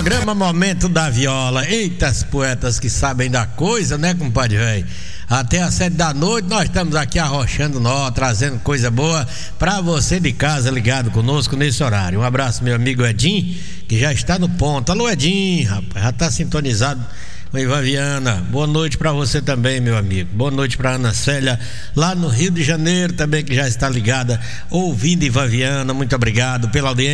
programa Momento da Viola. Eita, as poetas que sabem da coisa, né, compadre velho? Até às 7 da noite nós estamos aqui arrochando nó, trazendo coisa boa pra você de casa ligado conosco nesse horário. Um abraço, meu amigo Edinho, que já está no ponto. Alô, Edinho, rapaz, já tá sintonizado com Ivan Viana. Boa noite pra você também, meu amigo. Boa noite pra Ana Célia, lá no Rio de Janeiro também, que já está ligada ouvindo Ivan Viana. Muito obrigado pela audiência.